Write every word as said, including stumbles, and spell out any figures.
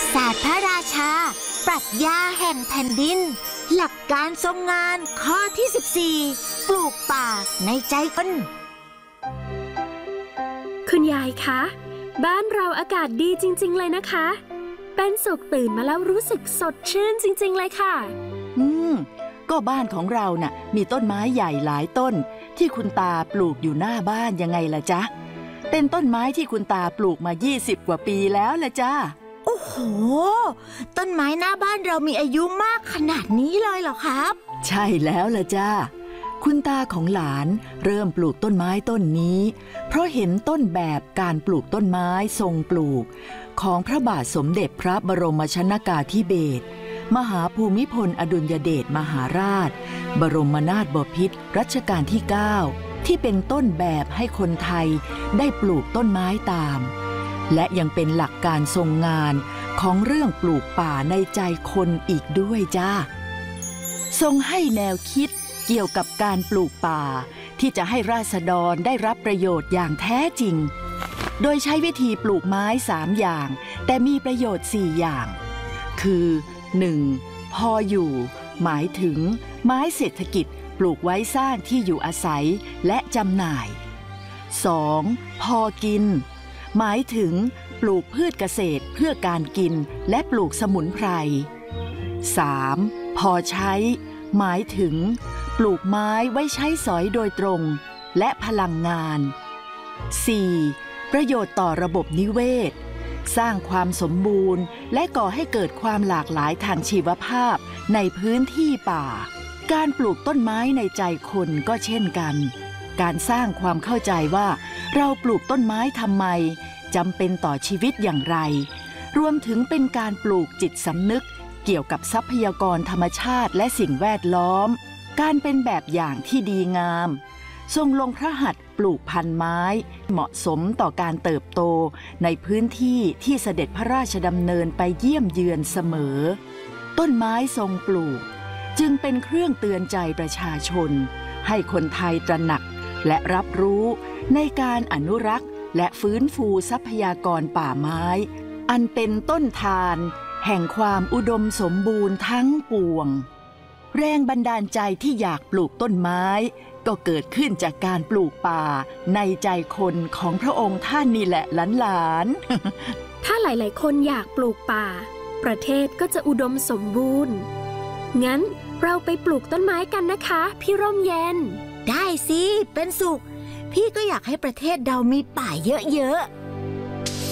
ศาสตร์พระราชาปรัชญาแห่งแผ่นดินหลักการทรงงานข้อที่สิบสี่ปลูกป่าในใจคนคุณยายคะบ้านเราอากาศดีจริงๆเลยนะคะเป็นสุขตื่นมาแล้วรู้สึกสดชื่นจริงๆเลยค่ะอืมก็บ้านของเราน่ะมีต้นไม้ใหญ่หลายต้นที่คุณตาปลูกอยู่หน้าบ้านยังไงล่ะจ๊ะเป็นต้นไม้ที่คุณตาปลูกมายี่สิบกว่าปีแล้วล่ะจ้าโอ้โหต้นไม้หน้าบ้านเรามีอายุมากขนาดนี้เลยเหรอครับใช่แล้วล่ะจ้าคุณตาของหลานเริ่มปลูกต้นไม้ต้นนี้เพราะเห็นต้นแบบการปลูกต้นไม้ทรงปลูกของพระบาทสมเด็จพระบรมชนกาธิเบศรมหาภูมิพลอดุลยเดชมหาราชบรมนาถบพิตรรัชกาลที่เก้าที่เป็นต้นแบบให้คนไทยได้ปลูกต้นไม้ตามและยังเป็นหลักการทรงงานของเรื่องปลูกป่าในใจคนอีกด้วยจ้าทรงให้แนวคิดเกี่ยวกับการปลูกป่าที่จะให้ราษฎรได้รับประโยชน์อย่างแท้จริงโดยใช้วิธีปลูกไม้สามอย่างแต่มีประโยชน์สี่อย่างคือ หนึ่ง. พออยู่หมายถึงไม้เศรษฐกิจปลูกไว้สร้างที่อยู่อาศัยและจำหน่าย สอง. พอกินหมายถึงปลูกพืชเกษตรเพื่อการกินและปลูกสมุนไพร สาม. พอใช้หมายถึงปลูกไม้ไว้ใช้สอยโดยตรงและพลังงาน สี่. ประโยชน์ต่อระบบนิเวศสร้างความสมบูรณ์และก่อให้เกิดความหลากหลายทางชีวภาพในพื้นที่ป่าการปลูกต้นไม้ในใจคนก็เช่นกันการสร้างความเข้าใจว่าเราปลูกต้นไม้ทำไมจำเป็นต่อชีวิตอย่างไรรวมถึงเป็นการปลูกจิตสำนึกเกี่ยวกับทรัพยากรธรรมชาติและสิ่งแวดล้อมการเป็นแบบอย่างที่ดีงามทรงลงพระหัตถ์ปลูกพันธุ์ไม้เหมาะสมต่อการเติบโตในพื้นที่ที่เสด็จพระราชดำเนินไปเยี่ยมเยือนเสมอต้นไม้ทรงปลูกจึงเป็นเครื่องเตือนใจประชาชนให้คนไทยตระหนักและรับรู้ในการอนุรักษ์และฟื้นฟูทรัพยากรป่าไม้อันเป็นต้นทานแห่งความอุดมสมบูรณ์ทั้งปวงแรงบันดาลใจที่อยากปลูกต้นไม้ก็เกิดขึ้นจากการปลูกป่าในใจคนของพระองค์ท่านนี่แหละหลานๆถ้าหลายๆคนอยากปลูกป่าประเทศก็จะอุดมสมบูรณ์งั้นเราไปปลูกต้นไม้กันนะคะพี่ร่มเย็นได้สิเป็นสุขพี่ก็อยากให้ประเทศเรามีป่าเยอะๆ